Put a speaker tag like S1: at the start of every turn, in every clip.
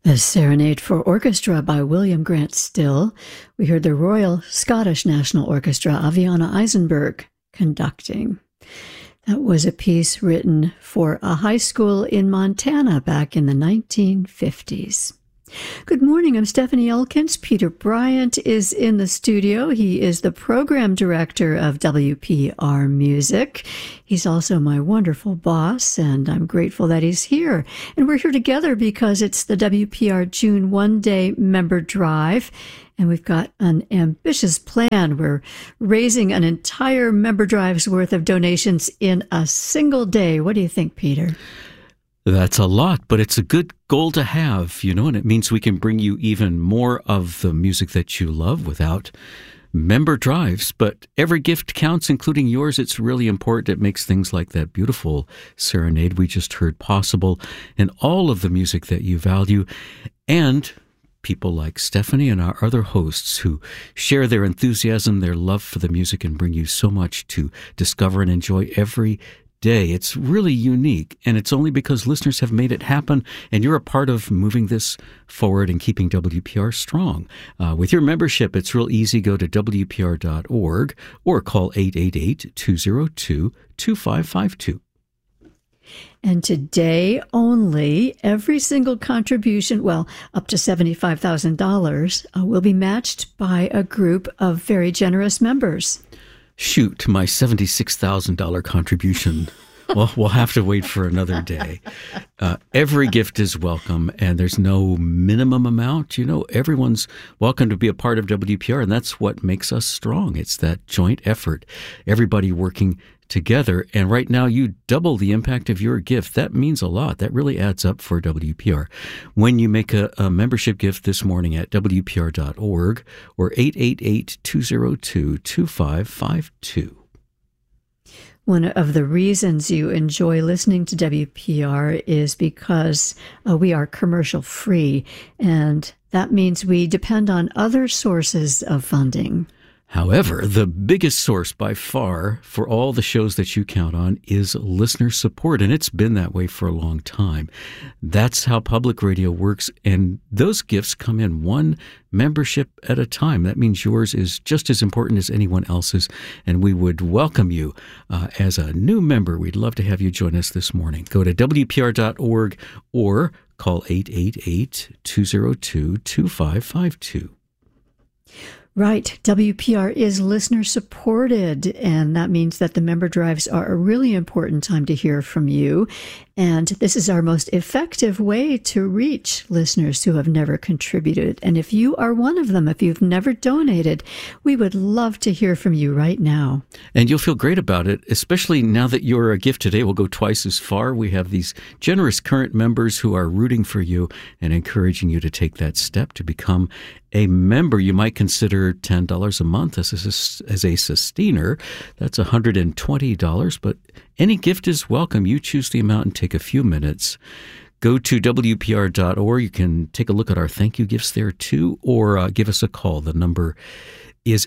S1: A Serenade for Orchestra by William Grant Still. We heard the Royal Scottish National Orchestra, Aviana Eisenberg, conducting. That was a piece written for a high school in Montana back in the 1950s. Good morning, I'm Stephanie Elkins. Peter Bryant is in the studio. He is the program director of WPR Music. He's also my wonderful boss, and I'm grateful that he's here. And we're here together because it's the WPR June one-day member drive, and we've got an ambitious plan. We're raising an entire member drive's worth of donations in a single day. What do you think, Peter?
S2: That's a lot, but it's a good goal to have, and it means we can bring you even more of the music that you love without member drives. But every gift counts, including yours. It's really important. It makes things like that beautiful serenade we just heard possible, and all of the music that you value, and people like Stephanie and our other hosts who share their enthusiasm, their love for the music, and bring you so much to discover and enjoy every day. It's really unique, and it's only because listeners have made it happen, and you're a part of moving this forward and keeping WPR strong. With your membership, it's real easy. Go to WPR.org or call 888-202-2552.
S1: And today only, every single contribution, up to $75,000, will be matched by a group of very generous members.
S2: Shoot, my $76,000 contribution. Well, we'll have to wait for another day. Every gift is welcome, and there's no minimum amount. Everyone's welcome to be a part of WPR, and that's what makes us strong. It's that joint effort, everybody working together. And right now, you double the impact of your gift. That means a lot. That really adds up for WPR. When you make a membership gift this morning at WPR.org or 888-202-2552.
S1: One of the reasons you enjoy listening to WPR is because we are commercial free, and that means we depend on other sources of funding.
S2: However, the biggest source by far for all the shows that you count on is listener support, and it's been that way for a long time. That's how public radio works, and those gifts come in one membership at a time. That means yours is just as important as anyone else's, and we would welcome you as a new member. We'd love to have you join us this morning. Go to WPR.org or call 888-202-2552.
S1: Right. WPR is listener supported, and that means that the member drives are a really important time to hear from you. And this is our most effective way to reach listeners who have never contributed. And if you are one of them, if you've never donated, we would love to hear from you right now.
S2: And you'll feel great about it, especially now that your gift today will go twice as far. We have these generous current members who are rooting for you and encouraging you to take that step to become a member. You might consider $10 a month as a sustainer. That's $120, but any gift is welcome. You choose the amount and take a few minutes. Go to WPR.org. You can take a look at our thank you gifts there too, or give us a call. The number is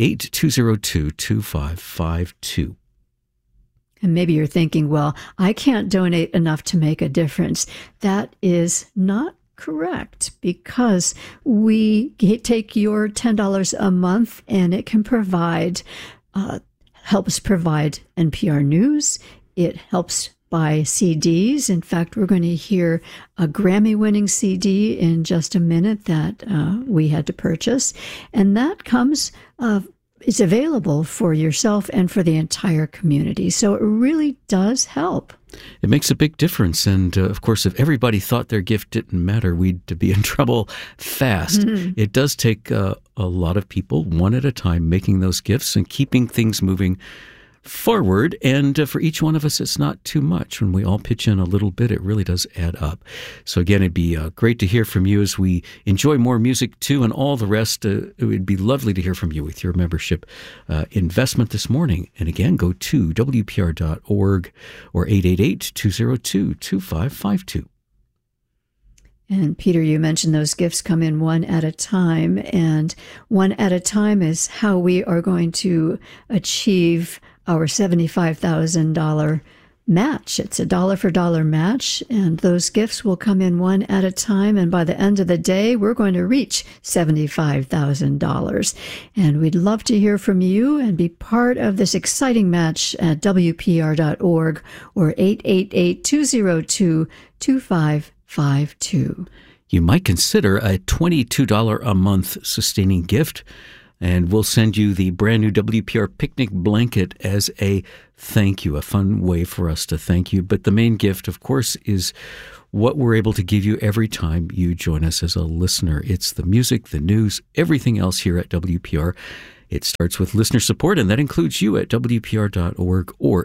S2: 888-202-2552.
S1: And maybe you're thinking, well, I can't donate enough to make a difference. That is not correct, because we take your $10 a month and it can helps provide NPR News. It helps buy CDs. In fact, we're going to hear a Grammy-winning CD in just a minute that we had to purchase. And that comes, it's available for yourself and for the entire community. So it really does help.
S2: It makes a big difference. And of course, if everybody thought their gift didn't matter, we'd be in trouble fast. Mm-hmm. It does take a lot of people, one at a time, making those gifts and keeping things moving forward. And for each one of us, it's not too much. When we all pitch in a little bit, it really does add up. So again, it'd be great to hear from you as we enjoy more music too, and all the rest. It would be lovely to hear from you with your membership investment this morning. And again, go to WPR.org or 888-202-2552.
S1: And Peter, you mentioned those gifts come in one at a time, and one at a time is how we are going to achieve our $75,000 match. It's a dollar for dollar match, and those gifts will come in one at a time. And by the end of the day, we're going to reach $75,000. And we'd love to hear from you and be part of this exciting match at WPR.org or 888-202-2552.
S2: You might consider a $22 a month sustaining gift, and we'll send you the brand new WPR picnic blanket as a thank you, a fun way for us to thank you. But the main gift, of course, is what we're able to give you every time you join us as a listener. It's the music, the news, everything else here at WPR. It starts with listener support, and that includes you at WPR.org or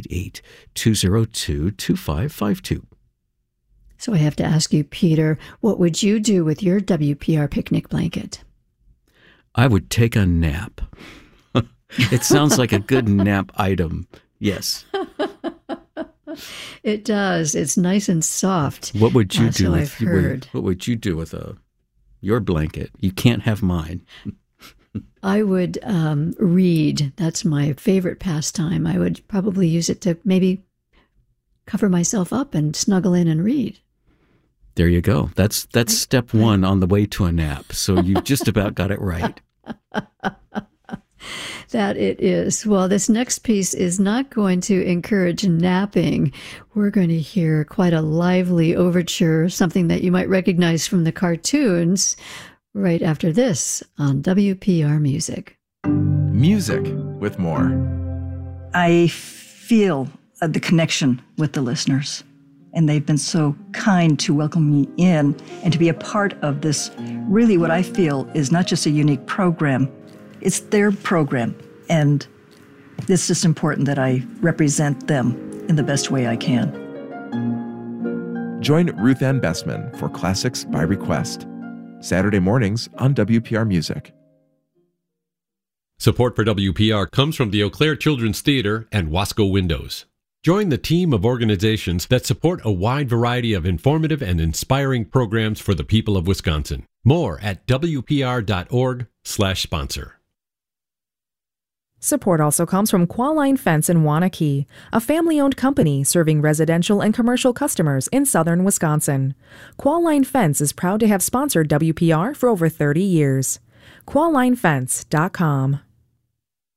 S2: 888-202-2552.
S1: So I have to ask you, Peter, what would you do with your WPR picnic blanket?
S2: I would take a nap. It sounds like a good nap item. Yes.
S1: It does. It's nice and soft.
S2: What would you do?
S1: So I've heard.
S2: What would you do with your blanket? You can't have mine.
S1: I would read. That's my favorite pastime. I would probably use it to maybe cover myself up and snuggle in and read.
S2: There you go. That's step one on the way to a nap. So you just about got it right.
S1: That it is. Well, this next piece is not going to encourage napping. We're going to hear quite a lively overture, something that you might recognize from the cartoons, right after this on WPR Music.
S3: Music with more.
S4: I feel the connection with the listeners. And they've been so kind to welcome me in and to be a part of this, really what I feel is not just a unique program, it's their program. And it's just important that I represent them in the best way I can.
S3: Join Ruth Ann Bessman for Classics by Request, Saturday mornings on WPR Music.
S5: Support for WPR comes from the Eau Claire Children's Theater and Wasco Windows. Join the team of organizations that support a wide variety of informative and inspiring programs for the people of Wisconsin. More at WPR.org/sponsor.
S6: Support also comes from Qualline Fence in Waunakee, a family-owned company serving residential and commercial customers in southern Wisconsin. Qualline Fence is proud to have sponsored WPR for over 30 years. QualineFence.com.